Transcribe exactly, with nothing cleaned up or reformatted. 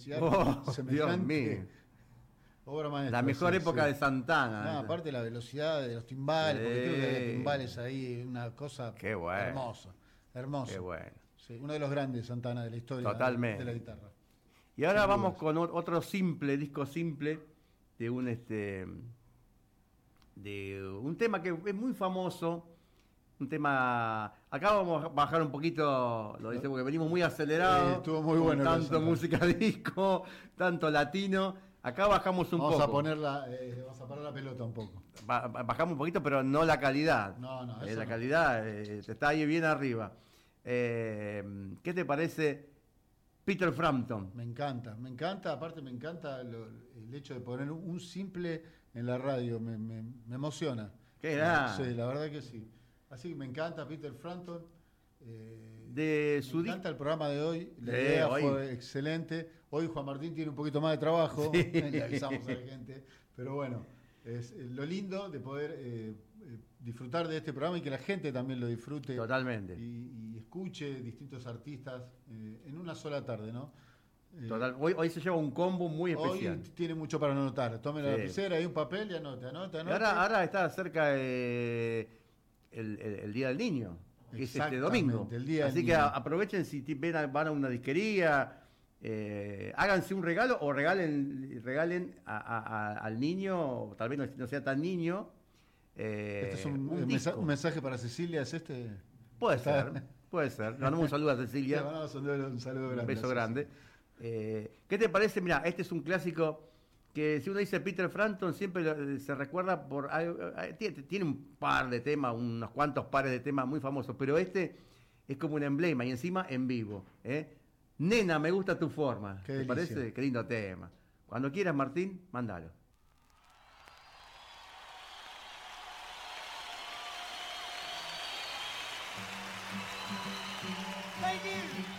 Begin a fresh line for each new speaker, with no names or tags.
iniciar
Oh,
semejante
Dios mío.
obra maestra.
La mejor
Sí,
época
sí.
de Santana.
No, aparte la velocidad de los timbales, porque creo que había
Sí.
timbales ahí, una cosa
Qué bueno.
hermosa, hermosa.
Qué bueno.
Sí, uno de los grandes Santana de la historia de, de la
Totalmente.
guitarra.
Y ahora
Sin
vamos
dudas.
con o- otro simple, disco simple, de un este de un tema que es muy famoso. Un tema. Acá vamos a bajar un poquito, lo dice, porque venimos muy acelerados.
Eh, estuvo muy
con
bueno lo de
tanto
Santana.
música disco, tanto latino. Acá bajamos un
Vamos
poco.
a ponerla, eh, vamos a parar la pelota un poco.
Ba- ba- bajamos un poquito, pero no la calidad.
No, no,
Eh,
eso
la
no.
calidad eh, está ahí bien arriba. Eh, ¿Qué te parece Peter Frampton?
Me encanta, me encanta, aparte me encanta lo- el hecho de poner un simple en la radio, me, me- me emociona.
Qué grande.
Sí, la verdad que sí. Así que me encanta Peter Frampton. eh,
De
me
su di-
encanta el programa de hoy, la
Sí,
idea
hoy.
fue excelente. Hoy Juan Martín tiene un poquito más de trabajo,
Sí.
le avisamos a la gente, pero bueno, es eh, lo lindo de poder eh, eh, disfrutar de este programa y que la gente también lo disfrute.
Totalmente.
Y, y escuche distintos artistas eh, en una sola tarde, ¿no? Eh,
Total, hoy, hoy se lleva un combo muy especial.
Hoy tiene mucho para anotar. Tome la
Sí.
lapicera y un papel y anote, anote,
Y
anote.
ahora, ahora está cerca de el, el- el Día del Niño, que es este
Exactamente,
domingo.
el Día
Así
del
que
Niño.
a- aprovechen si ti- ven a- van a una disquería, eh, háganse un regalo o regalen regalen a- a- a- al niño, o tal vez no, no sea tan niño. eh,
Este es un,
un
un mensa-
disco.
un mensaje para Cecilia, ¿es este?
Puede
Está-
ser, puede ser. Le mandamos un saludo a
Le
Cecilia.
mandamos un saludo, un saludo
Un
grande.
beso
a
grande. Eh, ¿Qué te parece? Mira, este es un clásico que si uno dice Peter Frampton siempre lo- se recuerda por... hay- hay- tiene, tiene un par de temas, unos cuantos pares de temas muy famosos, pero este es como un emblema y encima en vivo. ¿eh? Nena, me gusta tu forma.
Qué
¿Te
delicia.
parece? Qué lindo tema. Cuando quieras, Martín, mándalo.
Ladies